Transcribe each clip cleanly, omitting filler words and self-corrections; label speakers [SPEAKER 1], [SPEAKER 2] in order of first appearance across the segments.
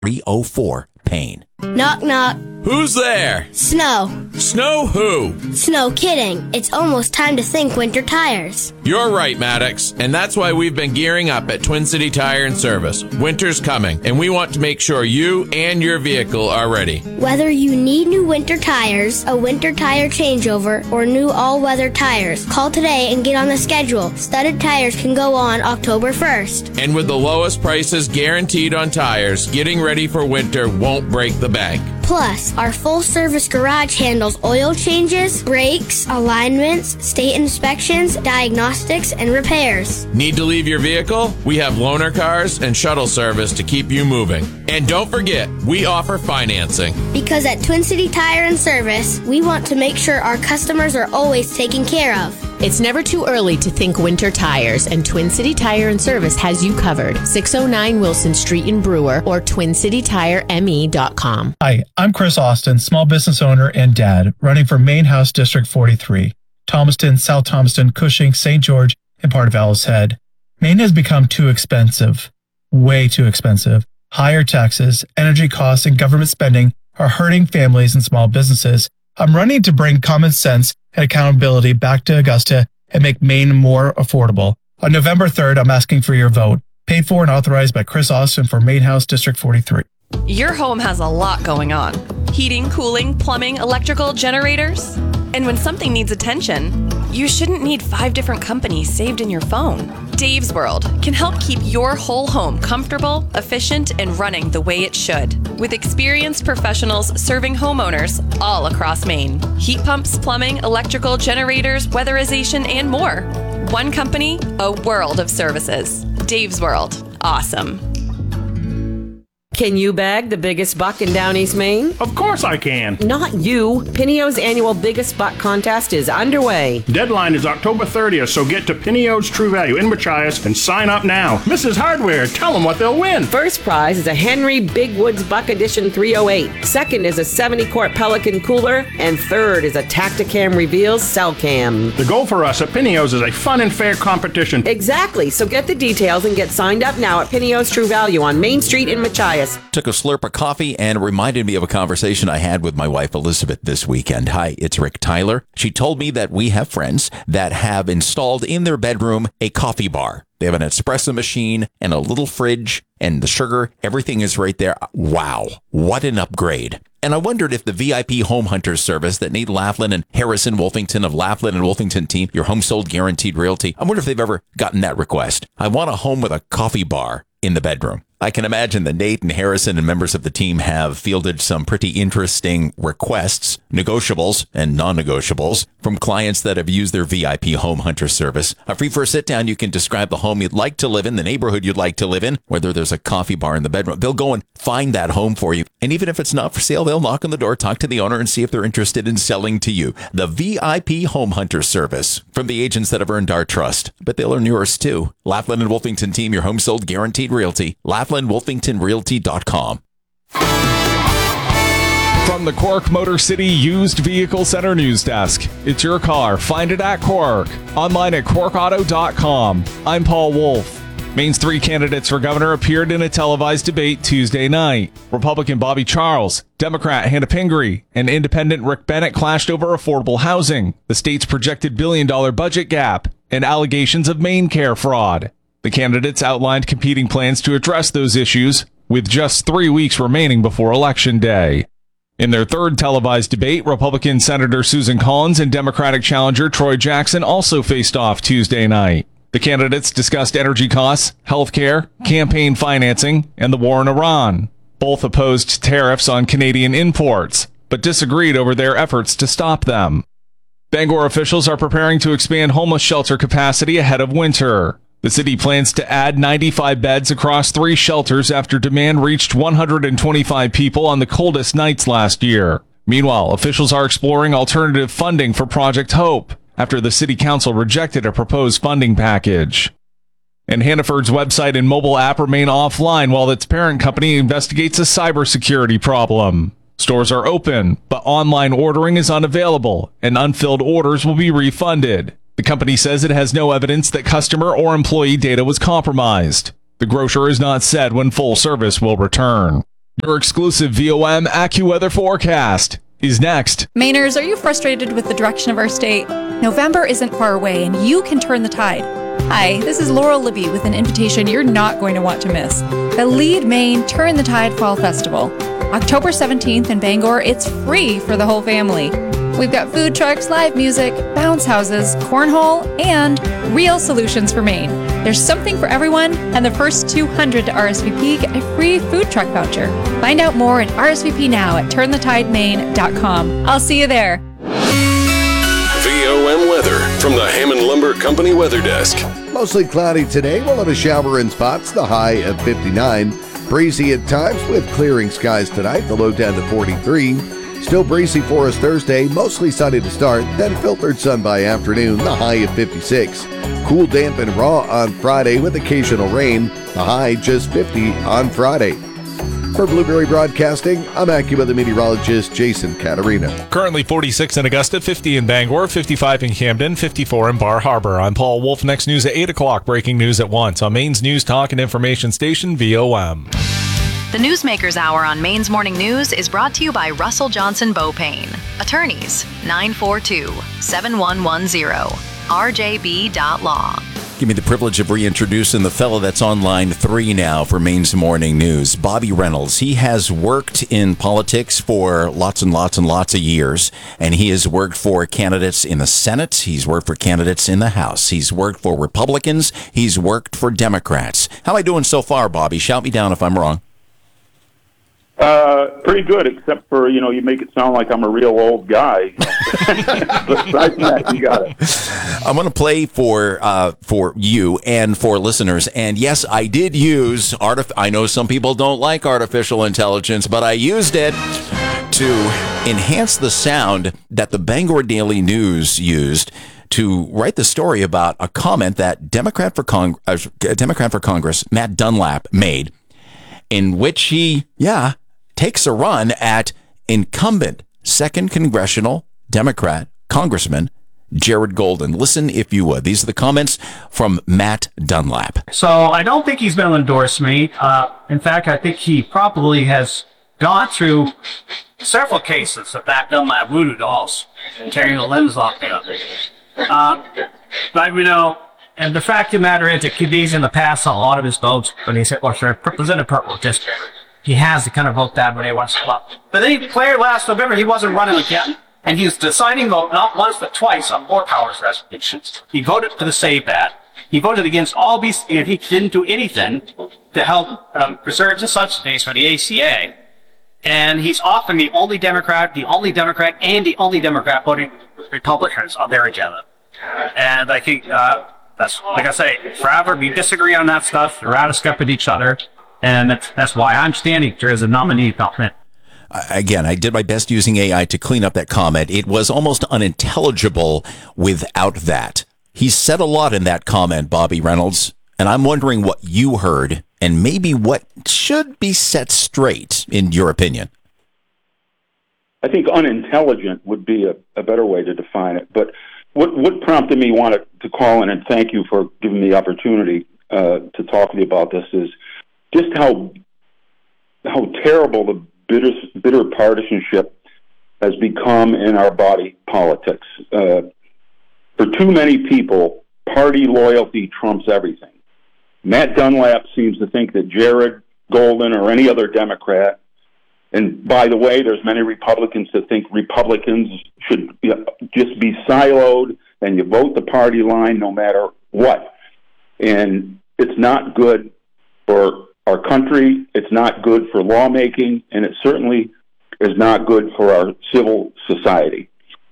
[SPEAKER 1] 304-PAIN.
[SPEAKER 2] Knock, knock.
[SPEAKER 3] Who's there?
[SPEAKER 2] Snow.
[SPEAKER 3] Snow who?
[SPEAKER 2] Snow kidding. It's almost time to think winter tires.
[SPEAKER 3] You're right, Maddox. And that's why we've been gearing up at Twin City Tire and Service. Winter's coming, and we want to make sure you and your vehicle are ready.
[SPEAKER 2] Whether you need new winter tires, a winter tire changeover, or new all-weather tires, call today and get on the schedule. Studded tires can go on October 1st.
[SPEAKER 3] And with the lowest prices guaranteed on tires, getting ready for winter won't break the bank.
[SPEAKER 2] Plus, our full-service garage handles oil changes, brakes, alignments, state inspections, diagnostics, and repairs.
[SPEAKER 3] Need to leave your vehicle? We have loaner cars and shuttle service to keep you moving. And don't forget, we offer financing.
[SPEAKER 2] Because at Twin City Tire and Service, we want to make sure our customers are always taken care of.
[SPEAKER 4] It's never too early to think winter tires, and Twin City Tire and Service has you covered. 609 Wilson Street in Brewer or twincitytireme.com.
[SPEAKER 5] Hi, I'm Chris Austin, small business owner and dad, running for Main House District 43, Thomaston, South Thomaston, Cushing, St. George, and part of Owl's Head. Maine has become too expensive, way too expensive. Higher taxes, energy costs, and government spending are hurting families and small businesses. I'm running to bring common sense and accountability back to Augusta and make Maine more affordable. On November 3rd, I'm asking for your vote. Paid for and authorized by Chris Austin for Main House District 43.
[SPEAKER 6] Your home has a lot going on. Heating, cooling, plumbing, electrical, generators. And when something needs attention, you shouldn't need 5 different companies saved in your phone. Dave's World can help keep your whole home comfortable, efficient, and running the way it should. With experienced professionals serving homeowners all across Maine. Heat pumps, plumbing, electrical, generators, weatherization, and more. One company, a world of services. Dave's World. Awesome.
[SPEAKER 7] Can you bag the biggest buck in Down East Maine?
[SPEAKER 8] Of course I can.
[SPEAKER 7] Not you. Pineo's annual Biggest Buck contest is underway.
[SPEAKER 8] Deadline is October 30th, so get to Pineo's True Value in Machias and sign up now. Mrs. Hardware, tell them what they'll win.
[SPEAKER 7] First prize is a Henry Big Woods Buck Edition 308. Second is a 70-quart Pelican cooler. And third is a Tacticam Reveals Cell Cam.
[SPEAKER 8] The goal for us at Pineo's is a fun and fair competition.
[SPEAKER 7] Exactly. So get the details and get signed up now at Pineo's True Value on Main Street in Machias.
[SPEAKER 1] Took a slurp of coffee and it reminded me of a conversation I had with my wife Elizabeth this weekend. Hi, it's Rick Tyler. She told me that we have friends that have installed in their bedroom a coffee bar. They have an espresso machine and a little fridge and the sugar. Everything is right there. Wow, what an upgrade. And I wondered if the VIP Home Hunters service that Nate Laughlin and Harrison Wolfington of Laughlin and Wolfington team, your home sold guaranteed realty, I wonder if they've ever gotten that request. I want a home with a coffee bar in the bedroom. I can imagine that Nate and Harrison and members of the team have fielded some pretty interesting requests, negotiables and non-negotiables, from clients that have used their VIP Home Hunter service. A free first sit-down, you can describe the home you'd like to live in, the neighborhood you'd like to live in, whether there's a coffee bar in the bedroom. They'll go and find that home for you. And even if it's not for sale, they'll knock on the door, talk to the owner, and see if they're interested in selling to you. The VIP Home Hunter service from the agents that have earned our trust. But they'll earn yours too. Laughlin and Wolfington team, your home sold guaranteed realty. LaughlinWolfingtonRealty.com.
[SPEAKER 9] From the Cork Motor City Used Vehicle Center News Desk, it's your car. Find it at Cork. Online at corkauto.com. I'm Paul Wolf. Maine's 3 candidates for governor appeared in a televised debate Tuesday night. Republican Bobby Charles, Democrat Hannah Pingree, and Independent Rick Bennett clashed over affordable housing, the state's projected billion-dollar budget gap, and allegations of MaineCare fraud. The candidates outlined competing plans to address those issues, with just 3 weeks remaining before Election Day. In their third televised debate, Republican Senator Susan Collins and Democratic challenger Troy Jackson also faced off Tuesday night. The candidates discussed energy costs, health care, campaign financing, and the war in Iran. Both opposed tariffs on Canadian imports, but disagreed over their efforts to stop them. Bangor officials are preparing to expand homeless shelter capacity ahead of winter. The city plans to add 95 beds across 3 shelters after demand reached 125 people on the coldest nights last year. Meanwhile, officials are exploring alternative funding for Project Hope after the city council rejected a proposed funding package. And Hannaford's website and mobile app remain offline while its parent company investigates a cybersecurity problem. Stores are open, but online ordering is unavailable, and unfilled orders will be refunded. The company says it has no evidence that customer or employee data was compromised. The grocer has not said when full service will return. Your exclusive VOM AccuWeather forecast is next.
[SPEAKER 10] Mainers, are you frustrated with the direction of our state? November isn't far away, and you can turn the tide. Hi, this is Laurel Libby with an invitation you're not going to want to miss. The Lead Maine Turn the Tide Fall Festival. October 17th in Bangor, it's free for the whole family. We've got food trucks, live music, bounce houses, cornhole, and real solutions for Maine. There's something for everyone, and the first 200 to RSVP get a free food truck voucher. Find out more and RSVP now at turnthetidemaine.com. I'll see you there.
[SPEAKER 11] VOM weather from the Hammond Lumber Company Weather Desk.
[SPEAKER 12] Mostly cloudy today. We'll have a shower in spots, the high of 59. Breezy at times with clearing skies tonight, the low down to 43. Still breezy for us Thursday, mostly sunny to start, then filtered sun by afternoon, the high of 56. Cool, damp, and raw on Friday with occasional rain, the high just 50 on Friday. For Blueberry Broadcasting, I'm AccuWeather meteorologist Jason Caterina.
[SPEAKER 9] Currently 46 in Augusta, 50 in Bangor, 55 in Camden, 54 in Bar Harbor. I'm Paul Wolf. Next news at 8 o'clock. Breaking news at once on Maine's News Talk and Information Station, VOM.
[SPEAKER 13] The Newsmakers Hour on Maine's Morning News is brought to you by Russell Johnson Beaupain. Attorneys, 942-7110. rjb.law.
[SPEAKER 1] Give me the privilege of reintroducing the fellow that's on line 3 now for Maine's Morning News, Bobby Reynolds. He has worked in politics for lots and lots and lots of years, and he has worked for candidates in the Senate. He's worked for candidates in the House. He's worked for Republicans. He's worked for Democrats. How am I doing so far, Bobby? Shout me down if I'm wrong.
[SPEAKER 14] Pretty good, except for, you make it sound like I'm a real old guy. Besides that, you got it.
[SPEAKER 1] I'm going to play for you and for listeners. And yes, I did use I know some people don't like artificial intelligence, but I used it to enhance the sound that the Bangor Daily News used to write the story about a comment that Democrat for Congress, Matt Dunlap, made, in which he, takes a run at incumbent 2nd Congressional Democrat Congressman Jared Golden. Listen if you would. These are the comments from Matt Dunlap.
[SPEAKER 15] So I don't think he's going to endorse me. In fact, I think he probably has gone through several cases of Matt Dunlap voodoo dolls and tearing the limbs off the other. But, and the fact of the matter is that he's in the past on a lot of his votes when he's represented purple district. He has to kind of vote that when he wants to vote. But then he declared last November he wasn't running again. And he was deciding vote not once but twice on more powers resolutions. He voted for the Save That. He voted against all these, and he didn't do anything to help preserve the subsidies for the ACA. And he's often the only Democrat, and the only Democrat voting Republicans on their agenda. And I think that's, like I say, forever we disagree on that stuff. We're out of step with each other. And that's why I'm standing here as a nominee.
[SPEAKER 1] Again, I did my best using AI to clean up that comment. It was almost unintelligible without that. He said a lot in that comment, Bobby Reynolds, and I'm wondering what you heard and maybe what should be set straight, in your opinion.
[SPEAKER 14] I think unintelligent would be a better way to define it. But what prompted me to call in and thank you for giving me the opportunity to talk to you about this is just how terrible the bitter partisanship has become in our body politics. For too many people, party loyalty trumps everything. Matt Dunlap seems to think that Jared Golden or any other Democrat, and by the way, there's many Republicans that think Republicans should just be siloed and you vote the party line no matter what. And it's not good for our country, it's not good for lawmaking, and it certainly is not good for our civil society.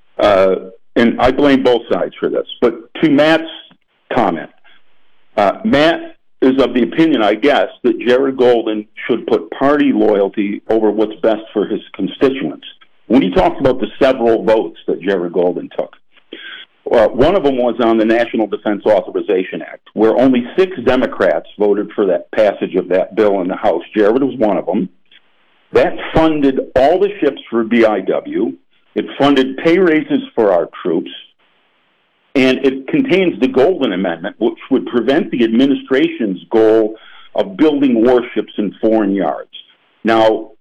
[SPEAKER 14] And I blame both sides for this. But to Matt's comment, Matt is of the opinion, I guess, that Jared Golden should put party loyalty over what's best for his constituents. When he talked about the several votes that Jared Golden took, one of them was on the National Defense Authorization Act, where only 6 Democrats voted for that passage of that bill in the House. Jared was one of them. That funded all the ships for BIW. It funded pay raises for our troops. And it contains the Golden Amendment, which would prevent the administration's goal of building warships in foreign yards. Now,